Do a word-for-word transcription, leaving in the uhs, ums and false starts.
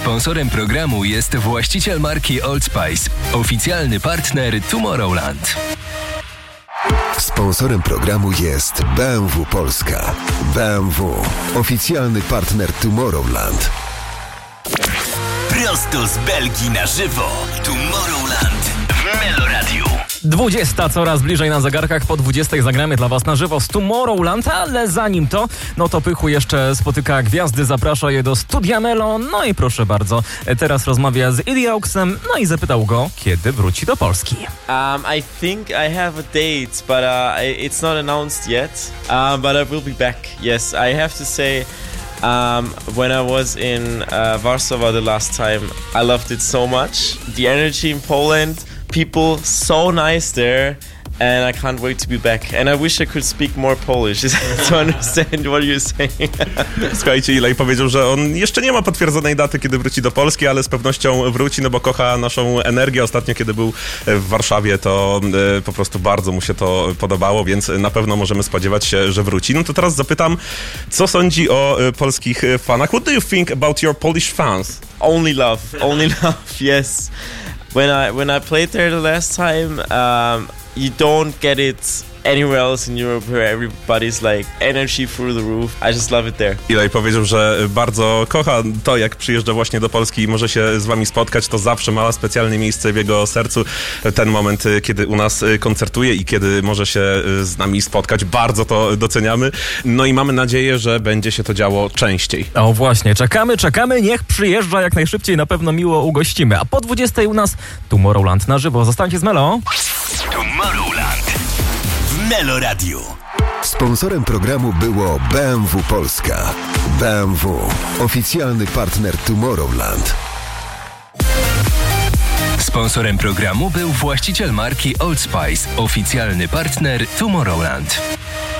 Sponsorem programu jest właściciel marki Old Spice, oficjalny partner Tomorrowland. Sponsorem programu jest B M W Polska. B M W, oficjalny partner Tomorrowland. Prosto z Belgii na żywo. Tomorrowland w Meloradiu. dwudziesta coraz bliżej na zegarkach, po dwudziestej zagramy dla Was na żywo z Tomorrowland, ale zanim to, no to Pychu jeszcze spotyka gwiazdy, zaprasza je do Studia Melo, no i proszę bardzo, teraz rozmawia z Idiauxem, no i zapytał go, kiedy wróci do Polski. Um, I think I have a date, but uh, it's not announced yet, um, but I will be back, yes. I have to say, Um, when I was in uh, Warsaw the last time, I loved it so much. The energy in Poland, people so nice there, and I can't wait to be back. And I wish I could speak more Polish to understand what you're saying. Słuchajcie, Eli powiedział, że on jeszcze nie ma potwierdzonej daty, kiedy wróci do Polski, ale z pewnością wróci, no bo kocha naszą energię. Ostatnio, kiedy był w Warszawie, to y, po prostu bardzo mu się to podobało, więc na pewno możemy spodziewać się, że wróci. No to teraz zapytam, co sądzi o y, polskich fanach? What do you think about your Polish fans? Only love, only love, yes. When I when I played there the last time, um, you don't get it anywhere else in Europe where everybody's like energy through the roof. I just love it there. Eli powiedział, że bardzo kocha to, jak przyjeżdża właśnie do Polski i może się z wami spotkać. To zawsze ma specjalne miejsce w jego sercu. Ten moment, kiedy u nas koncertuje i kiedy może się z nami spotkać. Bardzo to doceniamy. No i mamy nadzieję, że będzie się to działo częściej. O właśnie, czekamy, czekamy, niech przyjeżdża jak najszybciej, na pewno miło ugościmy. A po dwudziestej u nas Tomorrowland na żywo. Zostańcie z Melo. Tomorrowland w Meloradiu. Sponsorem programu było B M W Polska. B M W, oficjalny partner Tomorrowland. Sponsorem programu był właściciel marki Old Spice, oficjalny partner Tomorrowland.